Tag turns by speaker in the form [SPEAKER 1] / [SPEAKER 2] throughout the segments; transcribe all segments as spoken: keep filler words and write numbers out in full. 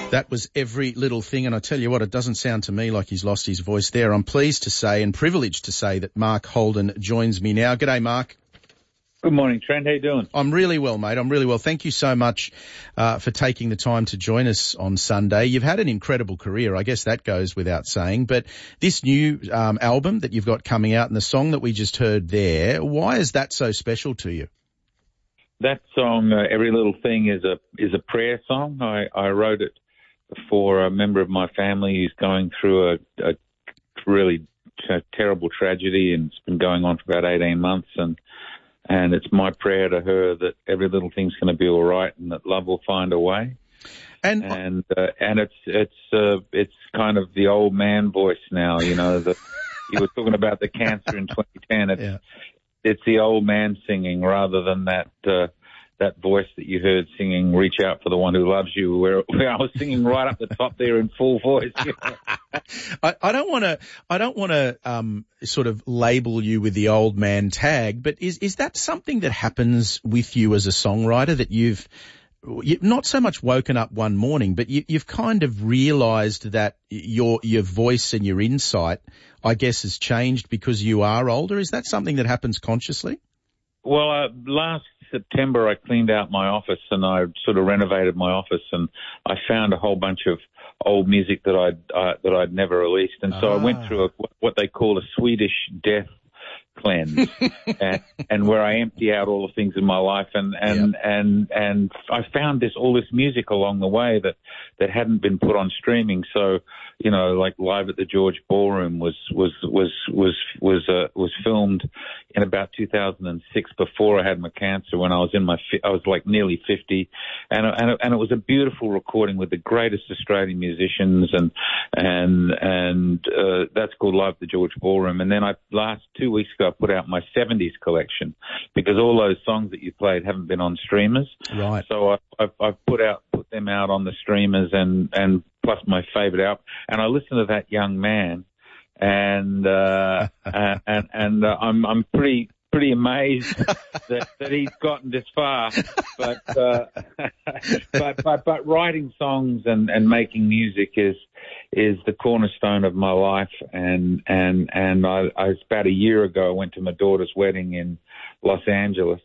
[SPEAKER 1] That was Every Little Thing, and I tell you what, it doesn't sound to me like he's lost his voice there. I'm pleased to say and privileged to say that Mark Holden joins me now. G'day, Mark.
[SPEAKER 2] Good morning, Trent. How you doing?
[SPEAKER 1] I'm really well, mate. I'm really well. Thank you so much uh, for taking the time to join us on Sunday. You've had an incredible career. I guess that goes without saying. But this new um, album that you've got coming out and the song that we just heard there, why is that so special to you?
[SPEAKER 2] That song, uh, Every Little Thing, is a is a prayer song. I, I wrote it for a member of my family who's going through a, a really t- terrible tragedy, and it's been going on for about eighteen months. And and it's my prayer to her that every little thing's going to be all right, and that love will find a way. And and uh, and it's it's uh, it's kind of the old man voice now. You know, that you were talking about the cancer in twenty ten. It's
[SPEAKER 1] yeah.
[SPEAKER 2] it's the old man singing rather than that. Uh, that voice that you heard singing Reach Out for the One Who Loves You, where, where I was singing right up the top there in full voice. You know?
[SPEAKER 1] I, I don't want to, I don't want to, um, sort of label you with the old man tag, but is, is that something that happens with you as a songwriter, that you've, you've not so much woken up one morning, but you, you've kind of realised that your, your voice and your insight, I guess, has changed because you are older? Is that something that happens consciously?
[SPEAKER 2] Well, uh, last September I cleaned out my office and I sort of renovated my office, and I found a whole bunch of old music that I'd uh, that I'd never released, and so ah. I went through a, what they call a Swedish death cleanse, and, and where I empty out all the things in my life, and and yep. and and I found this all this music along the way that that hadn't been put on streaming. So, you know, like Live at the George Ballroom was was was was was uh, was filmed in about two thousand six, before I had my cancer, when I was in my I was like nearly fifty, and and and it was a beautiful recording with the greatest Australian musicians, and and and uh, that's called Live at the George Ballroom. And then I last two weeks ago I put out my seventies collection, because all those songs that you played haven't been on streamers.
[SPEAKER 1] Right.
[SPEAKER 2] So I, I've, I've put out put them out on the streamers, and and plus my favourite album. And I listened to That Young Man, and uh, and and, and uh, I'm I'm pretty pretty amazed that, that he's gotten this far. But uh, but but but writing songs and, and making music is is the cornerstone of my life. And and and I, I about a year ago I went to my daughter's wedding in Los Angeles.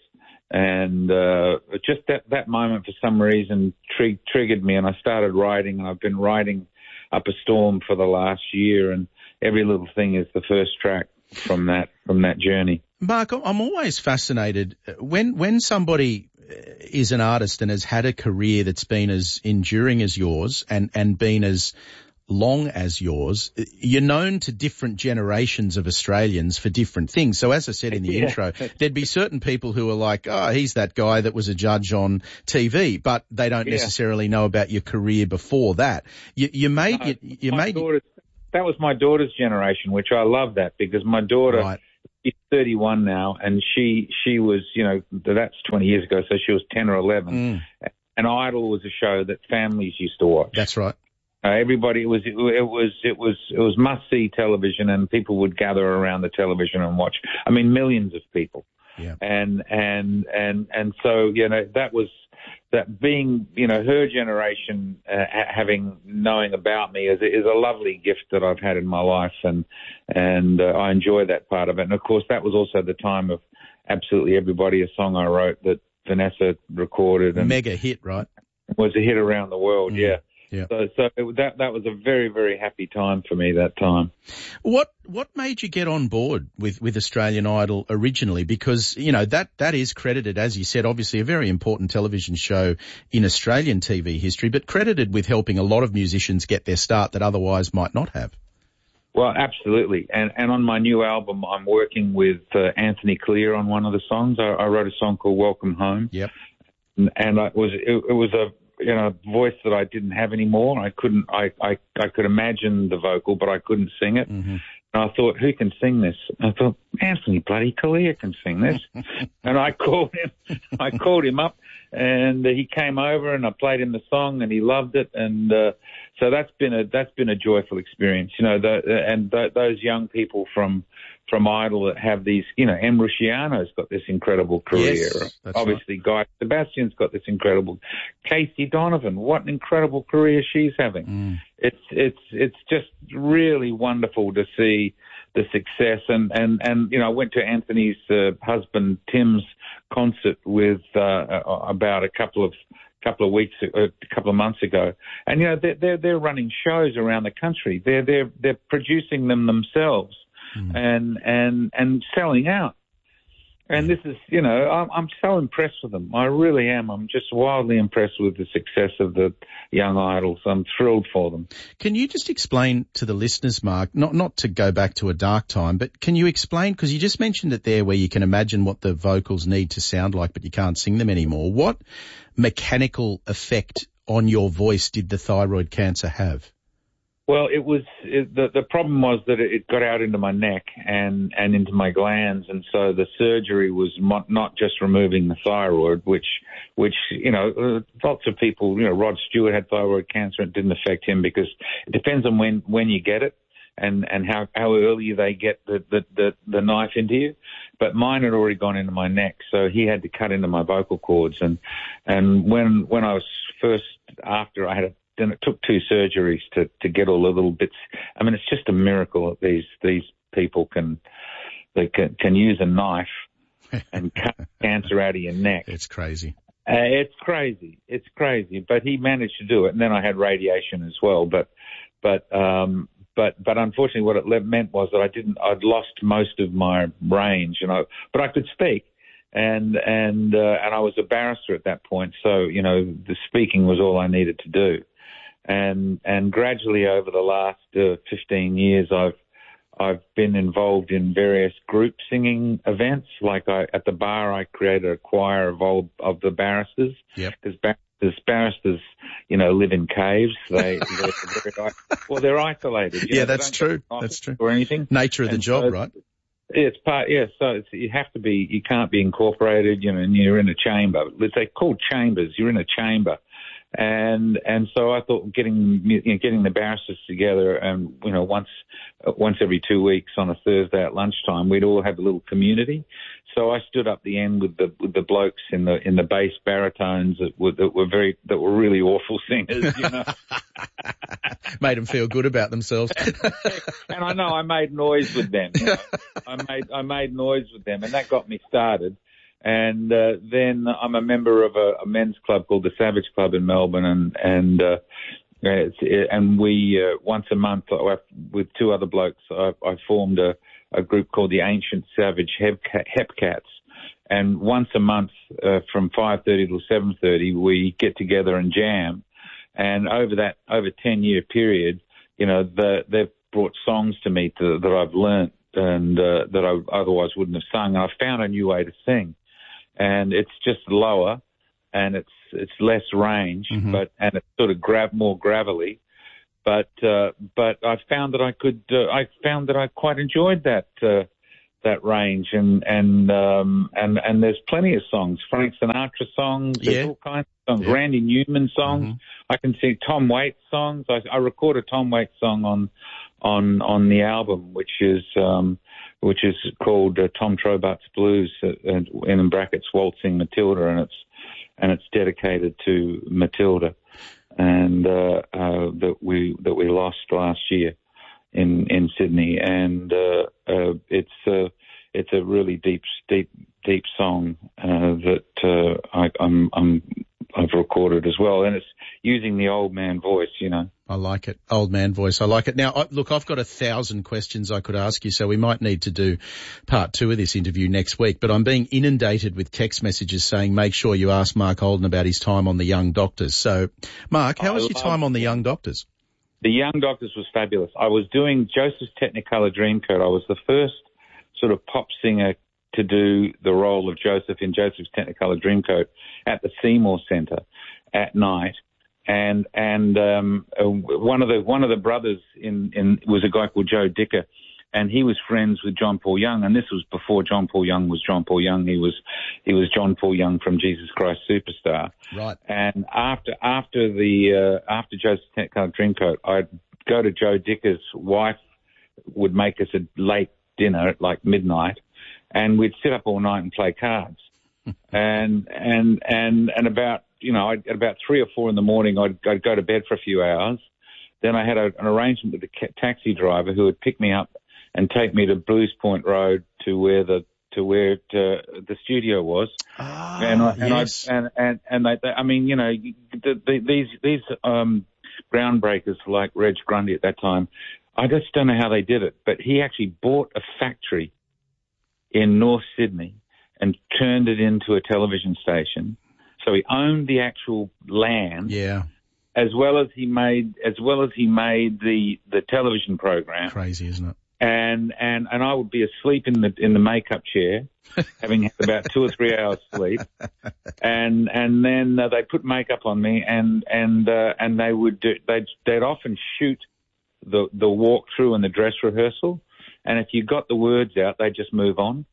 [SPEAKER 2] And uh, just that, that moment, for some reason, tri- triggered me, and I started writing, and I've been writing up a storm for the last year, and Every Little Thing is the first track from that from that journey.
[SPEAKER 1] Mark, I'm always fascinated when when somebody is an artist and has had a career that's been as enduring as yours, and, and been as long as yours. You're known to different generations of Australians for different things. So as I said in the yeah. intro, there'd be certain people who are like, oh, he's that guy that was a judge on T V, but they don't yeah. necessarily know about your career before that. You, you made, no, you, you made,
[SPEAKER 2] that was my daughter's generation, which I love that, because my daughter right. is thirty-one now, and she, she was, you know, that's twenty years ago. So she was ten or eleven. Mm. And Idol was a show that families used to watch.
[SPEAKER 1] That's right.
[SPEAKER 2] Uh, everybody, it was, it, it was, it was, it was must-see television, and people would gather around the television and watch. I mean, millions of people.
[SPEAKER 1] Yeah.
[SPEAKER 2] And, and, and, and so, you know, that was, that being, you know, her generation, uh, having, knowing about me is, is a lovely gift that I've had in my life. And, and, uh, I enjoy that part of it. And of course, that was also the time of Absolutely Everybody, a song I wrote that Vanessa recorded. And
[SPEAKER 1] mega hit, right?
[SPEAKER 2] Was a hit around the world.
[SPEAKER 1] Mm.
[SPEAKER 2] Yeah.
[SPEAKER 1] Yeah.
[SPEAKER 2] So, so it, that that was a very, very happy time for me that time.
[SPEAKER 1] What what made you get on board with, with Australian Idol originally? Because, you know, that, that is credited, as you said, obviously a very important television show in Australian T V history, but credited with helping a lot of musicians get their start that otherwise might not have.
[SPEAKER 2] Well, absolutely. And and on my new album, I'm working with uh, Anthony Clear on one of the songs. I, I wrote a song called Welcome Home.
[SPEAKER 1] Yep.
[SPEAKER 2] And, and I was it, it was a you know, voice that I didn't have anymore. I couldn't, I, I, I could imagine the vocal, but I couldn't sing it.
[SPEAKER 1] Mm-hmm.
[SPEAKER 2] And I thought, who can sing this? I thought, Anthony bloody Kalia can sing this. And I called him, I called him up, and he came over, and I played him the song, and he loved it. And uh, so that's been a that's been a joyful experience, you know. The, and th- those young people from from Idol that have these, you know, Em Rusciano's got this incredible career.
[SPEAKER 1] Yes,
[SPEAKER 2] Obviously,
[SPEAKER 1] right.
[SPEAKER 2] Guy Sebastian's got this incredible. Casey Donovan, what an incredible career she's having.
[SPEAKER 1] Mm.
[SPEAKER 2] It's it's it's just really wonderful to see the success. And, and, and you know, I went to Anthony's uh, husband Tim's concert with uh, about a couple of couple of weeks, a couple of months ago, and you know they're they're, they're running shows around the country. They're they're they're producing them themselves. Mm. and and and selling out. And this is, you know, I'm, I'm so impressed with them. I really am. I'm just wildly impressed with the success of the young idols. I'm thrilled for them.
[SPEAKER 1] Can you just explain to the listeners, Mark, not not to go back to a dark time, but can you explain, because you just mentioned it there where you can imagine what the vocals need to sound like, but you can't sing them anymore. What mechanical effect on your voice did the thyroid cancer have?
[SPEAKER 2] Well, it was it, the the problem was that it got out into my neck and, and into my glands, and so the surgery was not, not just removing the thyroid, which which you know uh, lots of people, you know, Rod Stewart had thyroid cancer. It didn't affect him because it depends on when, when you get it and, and how, how early they get the, the, the, the knife into you. But mine had already gone into my neck, so he had to cut into my vocal cords. And and when when I was first after I had a Then it took two surgeries to, to get all the little bits. I mean, it's just a miracle that these these people can they can, can use a knife and cut cancer out of your neck.
[SPEAKER 1] It's crazy.
[SPEAKER 2] Uh, it's crazy. It's crazy. But he managed to do it, and then I had radiation as well. But but um, but but unfortunately, what it meant was that I didn't. I'd lost most of my range, and I but I could speak. And and uh, and I was a barrister at that point, so you know the speaking was all I needed to do. And and gradually over the last uh, fifteen years, I've I've been involved in various group singing events. Like I, at the bar, I created a choir of all of the barristers.
[SPEAKER 1] Yep.
[SPEAKER 2] Because barristers, barristers, you know, live in caves. They they're very, well, they're isolated. You
[SPEAKER 1] yeah,
[SPEAKER 2] know,
[SPEAKER 1] that's true. That's true.
[SPEAKER 2] Or anything.
[SPEAKER 1] Nature of the
[SPEAKER 2] and
[SPEAKER 1] job,
[SPEAKER 2] so,
[SPEAKER 1] right?
[SPEAKER 2] It's part, yeah. So it's, you have to be. You can't be incorporated. You know, and you're in a chamber. They're called chambers. You're in a chamber. And and so I thought getting you know, getting the barristers together, and you know once once every two weeks on a Thursday at lunchtime, we'd all have a little community. So I stood up the end with the with the blokes in the in the bass baritones that were that were very that were really awful singers, you know.
[SPEAKER 1] Made them feel good about themselves.
[SPEAKER 2] And I know I made noise with them. You know? I made I made noise with them, and that got me started. And uh, then I'm a member of a, a men's club called the Savage Club in Melbourne, and and uh, it's, and we uh, once a month with two other blokes, I, I formed a, a group called the Ancient Savage Hepcats, and once a month uh, from five thirty till seven thirty, we get together and jam. And over that over ten year period, you know, the, they've brought songs to me to, that I've learnt and uh, that I otherwise wouldn't have sung. And I found a new way to sing. And it's just lower, and it's it's less range, mm-hmm. but and it's sort of grab more gravelly. But uh, but I found that I could uh, I found that I quite enjoyed that uh, that range, and and um, and and there's plenty of songs, Frank Sinatra songs, there's
[SPEAKER 1] yeah.
[SPEAKER 2] all kinds of songs,
[SPEAKER 1] yeah.
[SPEAKER 2] Randy Newman songs.
[SPEAKER 1] Mm-hmm.
[SPEAKER 2] I can sing Tom Waits songs. I, I record a Tom Waits song on on on the album, which is. Um, which is called uh, Tom Trobart's Blues, uh, and in brackets Waltzing Matilda, and it's and it's dedicated to Matilda, and uh, uh, that we that we lost last year in in Sydney, and uh, uh, it's uh, it's a really deep deep deep song uh, that uh, I, I'm I'm I've recorded as well, and it's using the old man voice, you know.
[SPEAKER 1] I like it. Old man voice. I like it. Now, I, look, I've got a thousand questions I could ask you, so we might need to do part two of this interview next week, but I'm being inundated with text messages saying make sure you ask Mark Holden about his time on The Young Doctors. So, Mark, how I was your time on The Young Doctors?
[SPEAKER 2] The Young Doctors was fabulous. I was doing Joseph's Technicolor Dreamcoat. I was the first sort of pop singer to do the role of Joseph in Joseph's Technicolor Dreamcoat at the Seymour Centre at night. And and um, uh, one of the one of the brothers in, in was a guy called Joe Dicker, and he was friends with John Paul Young, and this was before John Paul Young was John Paul Young. He was he was John Paul Young from Jesus Christ Superstar.
[SPEAKER 1] Right.
[SPEAKER 2] And after after the uh, after Joe's Technicolor Dreamcoat, I'd go to Joe Dicker's wife would make us a late dinner at like midnight, and we'd sit up all night and play cards. and and and and about you know I'd, at about three or four in the morning, I'd, I'd go to bed for a few hours. Then I had a, an arrangement with the taxi driver who would pick me up and take me to Blues Point Road to where the to where it, uh, the studio was.
[SPEAKER 1] Ah,
[SPEAKER 2] and I, and,
[SPEAKER 1] yes.
[SPEAKER 2] I, and and and they, they, I mean, you know, the, the, these these um, groundbreakers like Reg Grundy at that time. I just don't know how they did it, but he actually bought a factory in North Sydney and turned it into a television station. So he owned the actual land,
[SPEAKER 1] yeah,
[SPEAKER 2] as well as he made as well as he made the, the television program.
[SPEAKER 1] Crazy, isn't it?
[SPEAKER 2] And and and I would be asleep in the in the makeup chair, having had about two or three hours sleep, and and then uh, they put makeup on me, and and uh, and they would do, they'd they'd often shoot the the walkthrough and the dress rehearsal, and if you got the words out, they just move on.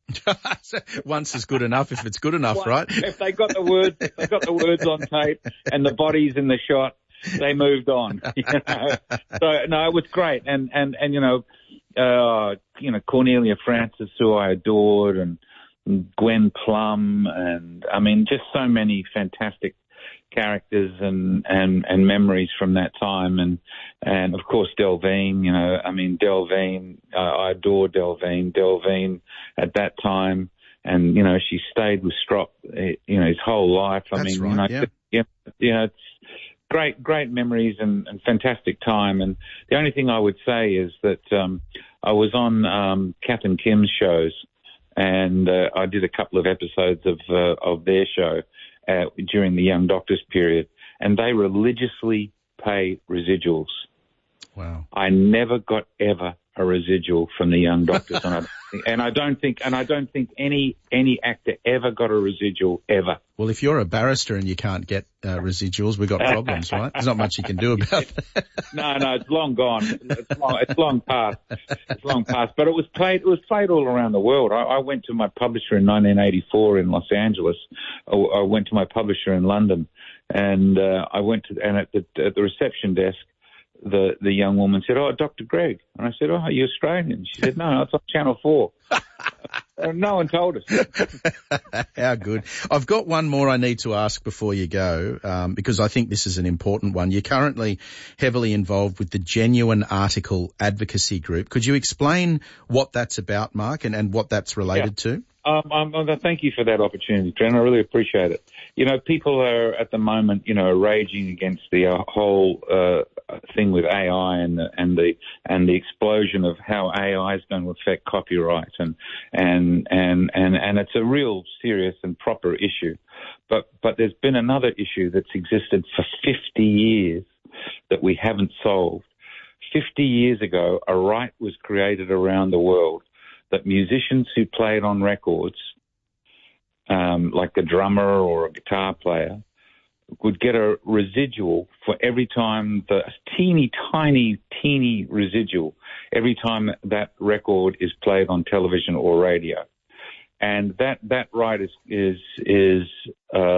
[SPEAKER 1] Once is good enough if it's good enough,
[SPEAKER 2] Once,
[SPEAKER 1] right?
[SPEAKER 2] If they got the words, if they got the words on tape and the body's in the shot, they moved on. You know? So no, it was great, and and and you know, uh, you know Cornelia Francis, who I adored, and, and Gwen Plum, and I mean just so many fantastic characters and, and, and memories from that time, and and of course Delvine. You know, I mean Delvine. Uh, I adore Delvine. Delvine at that time, and you know she stayed with Strop. You know his whole life. I
[SPEAKER 1] That's
[SPEAKER 2] mean,
[SPEAKER 1] right,
[SPEAKER 2] you know,
[SPEAKER 1] yeah.
[SPEAKER 2] you know, it's great, great memories and, and fantastic time. And the only thing I would say is that um, I was on um, Kath and Kim's shows, and uh, I did a couple of episodes of uh, of their show. Uh, during the Young Doctors period, and they religiously pay residuals.
[SPEAKER 1] Wow!
[SPEAKER 2] I never got ever a residual from the Young Doctors, and, I, and I don't think, and I don't think any any actor ever got a residual ever.
[SPEAKER 1] Well, if you're a barrister and you can't get uh, residuals, we've got problems, right? There's not much you can do about that.
[SPEAKER 2] No, no, it's long gone. It's long, it's long past. It's long past. But it was played. It was played all around the world. I, I went to my publisher in nineteen eighty-four in Los Angeles. I, I went to my publisher in London, and uh, I went to and at the, at the reception desk, the the young woman said, "Oh, Doctor Greg," and I said, "Oh, are you Australian?" She said, "No, it's on Channel four." No one told us.
[SPEAKER 1] How good. I've got one more I need to ask before you go, um, because I think this is an important one. You're currently heavily involved with the Genuine Article Advocacy Group. Could you explain what that's about, Mark, and, and what that's related
[SPEAKER 2] yeah.
[SPEAKER 1] to?
[SPEAKER 2] Um, um, um, thank you for that opportunity, Trent. I really appreciate it. You know, people are at the moment, you know, raging against the uh, whole uh, thing with A I and the, and the and the explosion of how A I is going to affect copyright, and and and and and it's a real serious and proper issue. But but there's been another issue that's existed for fifty years that we haven't solved. fifty years ago, a right was created around the world that musicians who played on records, um, like a drummer or a guitar player, would get a residual for every time, the teeny, tiny, teeny residual, every time that record is played on television or radio. And that, that right is, is, is, uh,